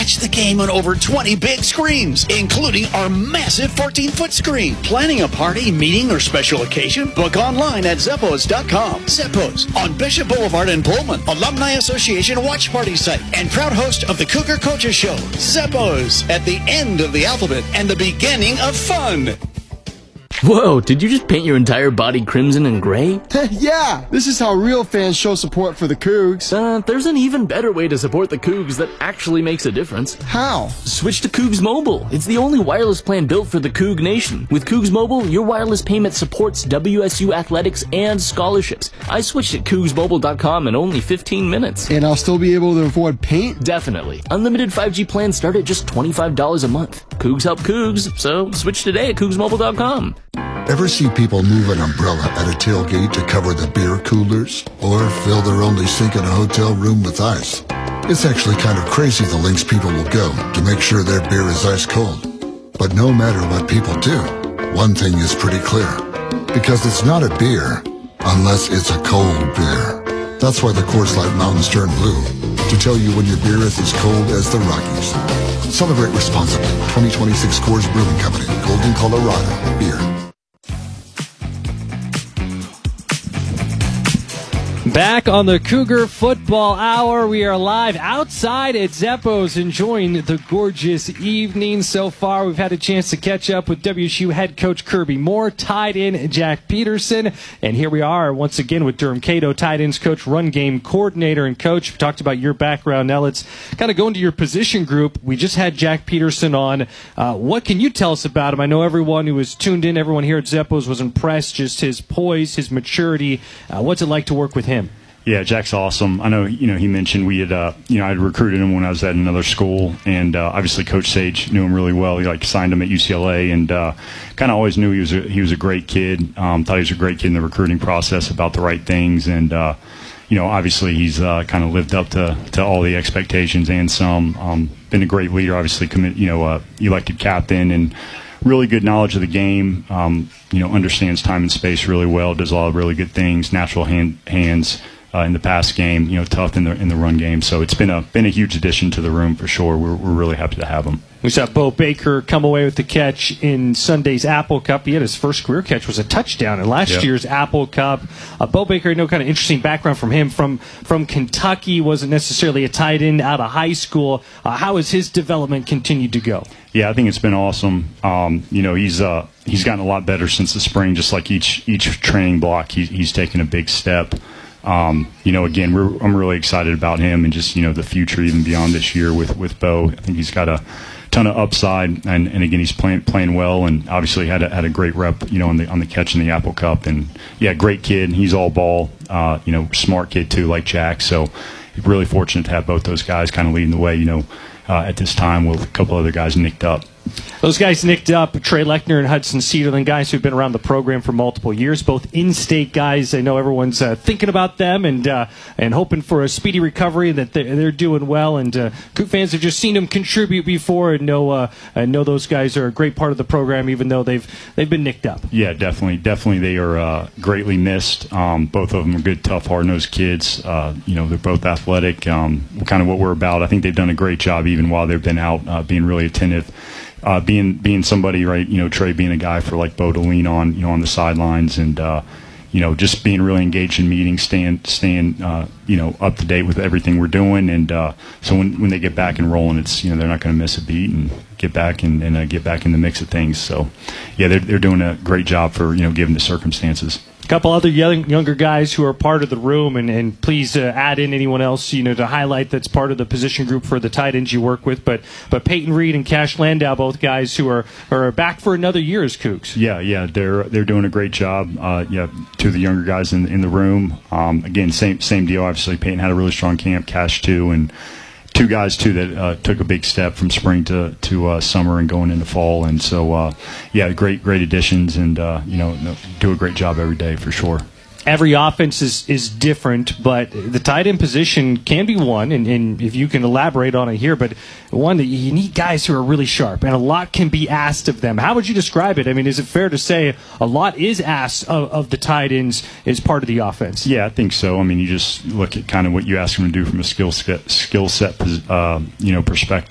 Watch the game on over 20 big screens, including our massive 14-foot screen. Planning a party, meeting, or special occasion? Book online at Zappos.com. Zappos on Bishop Boulevard in Pullman. Alumni Association watch party site and proud host of the Cougar Coaches Show. Zappos, at the end of the alphabet and the beginning of fun. Whoa, did you just paint your entire body crimson and gray? Yeah, this is how real fans show support for the Cougs. There's an even better way to support the Cougs that actually makes a difference. How? Switch to Cougs Mobile. It's the only wireless plan built for the Coug Nation. With Cougs Mobile, your wireless payment supports WSU athletics and scholarships. I switched at CougsMobile.com in only 15 minutes. And I'll still be able to afford paint? Definitely. Unlimited 5G plans start at just $25 a month. Cougs help Cougs, so switch today at CougsMobile.com. Ever see people move an umbrella at a tailgate to cover the beer coolers? Or fill their only sink in a hotel room with ice? It's actually kind of crazy the lengths people will go to make sure their beer is ice cold. But no matter what people do, one thing is pretty clear. Because it's not a beer unless it's a cold beer. That's why the Coors Light Mountains turn blue, to tell you when your beer is as cold as the Rockies. Celebrate responsibly. 2026 Coors Brewing Company, Golden, Colorado. Beer. Back on the Cougar Football Hour, we are live outside at Zappos, enjoying the gorgeous evening so far. We've had a chance to catch up with WSU head coach Kirby Moore, tight end Jack Peterson, and here we are once again with Durham Cato, tight ends coach, run game coordinator, and coach. We talked about your background. Now let's kind of go into your position group. We just had Jack Peterson on. What can you tell us about him? I know everyone who was tuned in, everyone here at Zappos was impressed, just his poise, his maturity. What's it like to work with him? Yeah, Jack's awesome. I know, he mentioned we had, I'd recruited him when I was at another school, and obviously Coach Sage knew him really well. He signed him at UCLA, and kind of always knew he was a great kid. Thought he was a great kid in the recruiting process, about the right things, and obviously he's kind of lived up to all the expectations and some. Been a great leader, obviously, elected captain, and really good knowledge of the game. Understands time and space really well. Does a lot of really good things. Natural hands. In the pass game, tough in the run game. So it's been a huge addition to the room for sure. We're really happy to have him. We saw Bo Baker come away with the catch in Sunday's Apple Cup. He had his first career catch was a touchdown in last year's Apple Cup. Bo Baker, kind of interesting background from him. From Kentucky, wasn't necessarily a tight end out of high school. How has his development continued to go? Yeah, I think it's been awesome. He's gotten a lot better since the spring. Just like each training block, he's taken a big step. Again, I'm really excited about him and just, the future even beyond this year with Bo. I think he's got a ton of upside, and again, he's playing well, and obviously had a great rep, on the catch in the Apple Cup. And yeah, great kid. He's all ball, smart kid too, like Jack. So really fortunate to have both those guys kind of leading the way, at this time with a couple other guys nicked up. Those guys nicked up, Trey Lechner and Hudson Cedarland, guys who've been around the program for multiple years, both in-state guys. I know everyone's thinking about them and hoping for a speedy recovery, that they're doing well. And Coug fans have just seen them contribute before and know those guys are a great part of the program, even though they've been nicked up. Yeah, definitely. They are greatly missed. Both of them are good, tough, hard-nosed kids. They're both athletic, kind of what we're about. I think they've done a great job even while they've been out, being really attentive. Being somebody, right, Trey being a guy for like Bo to lean on, on the sidelines, and just being really engaged in meetings, staying up to date with everything we're doing, and so when they get back and rolling, it's they're not going to miss a beat and get back and get back in the mix of things. So yeah, they're doing a great job for given the circumstances. A couple other younger guys who are part of the room, and please add in anyone else to highlight that's part of the position group for the tight ends you work with. But Peyton Reed and Cash Landau, both guys who are back for another year as Cougs. Yeah, they're doing a great job. Two of the younger guys in the room. Again, same deal. Obviously, Peyton had a really strong camp. Cash too, and two guys too that took a big step from spring to summer and going into fall. And so great additions, and do a great job every day for sure. Every offense is different, but the tight end position can be one, and if you can elaborate on it here, but one that you need guys who are really sharp, and a lot can be asked of them. How would you describe it? I mean, is it fair to say a lot is asked of the tight ends as part of the offense? Yeah, I think so. I mean, you just look at kind of what you ask them to do from a skill set perspective.